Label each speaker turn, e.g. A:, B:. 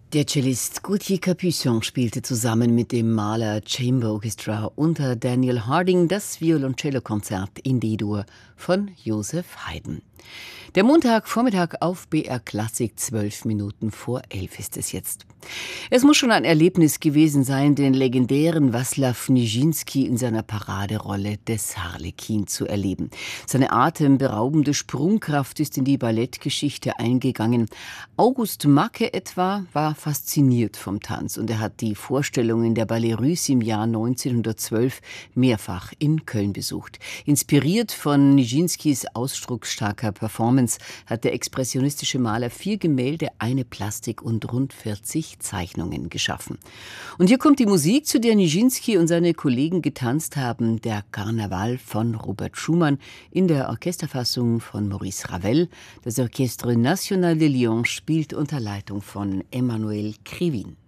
A: Der Cellist Gauthier Capuçon spielte zusammen mit dem Mahler Chamber Orchestra unter Daniel Harding das Violoncellokonzert in D-Dur von Joseph Haydn. Der Montagvormittag auf BR Klassik, 11 ist es jetzt. Es muss schon ein Erlebnis gewesen sein, den legendären Wacław Nijiński in seiner Paraderolle des Harlekin zu erleben. Seine atemberaubende Sprungkraft ist in die Ballettgeschichte eingegangen. August Macke etwa war fasziniert vom Tanz und er hat die Vorstellungen der Ballet Russe im Jahr 1912 mehrfach in Köln besucht. Inspiriert von Nijińskis ausdrucksstarker Performance hat der expressionistische Maler 4 Gemälde, eine Plastik und rund 40 Zeichnungen geschaffen. Und hier kommt die Musik, zu der Nijiński und seine Kollegen getanzt haben, der Karneval von Robert Schumann in der Orchesterfassung von Maurice Ravel. Das Orchestre National de Lyon spielt unter Leitung von Emmanuel Krivine.